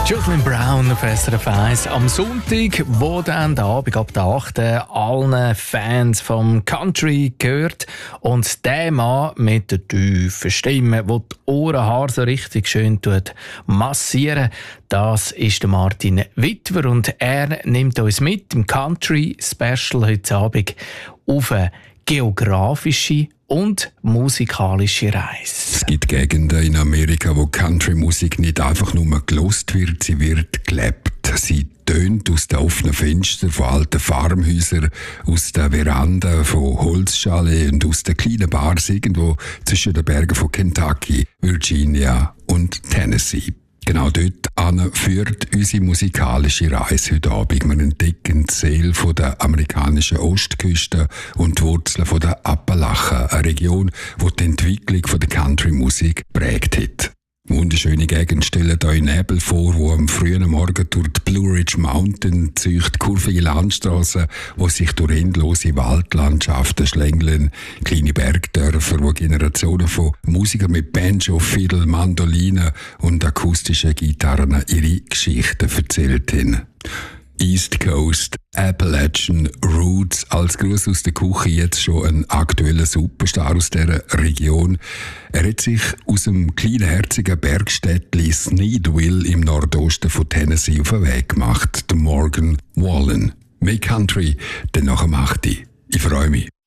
Jocelyn Brown auf SRF 1 am Sonntag, wo dann der Abend ab der 8. allen Fans vom Country gehört. Und der Mann mit der tiefen Stimme, der die Ohrenhaare so richtig schön massieren, das ist der Martin Wittwer. Und er nimmt uns mit im Country Special heute Abend auf eine geografische und musikalische Reise. Es gibt Gegenden in Amerika, wo Country-Musik nicht einfach nur gelost wird, sie wird gelebt. Sie tönt aus den offenen Fenstern von alten Farmhäusern, aus den Veranden von Holzschalen und aus den kleinen Bars irgendwo zwischen den Bergen von Kentucky, Virginia und Tennessee. Genau dort führt unsere musikalische Reise heute Abend. Wir entdecken die Seele der amerikanischen Ostküste und die Wurzeln der Appalachen, eine Region, die die Entwicklung der Country-Musik prägt hat. Wunderschöne Gegend stellen euch Nebel vor, wo am frühen Morgen durch die Blue Ridge Mountain zieht, kurvige Landstraßen, die sich durch endlose Waldlandschaften schlängeln, kleine Bergdörfer, wo Generationen von Musikern mit Banjo, Fiddle, Mandoline und akustischen Gitarren ihre Geschichten erzählt haben. East Coast, Appalachian Roots, als Gruß aus der Küche jetzt schon ein aktueller Superstar aus dieser Region. Er hat sich aus dem kleinen, herzigen Bergstädtchen Sneedville im Nordosten von Tennessee auf den Weg gemacht, der Morgan Wallen. Mehr Country, dann nach dem 8. Ich freue mich.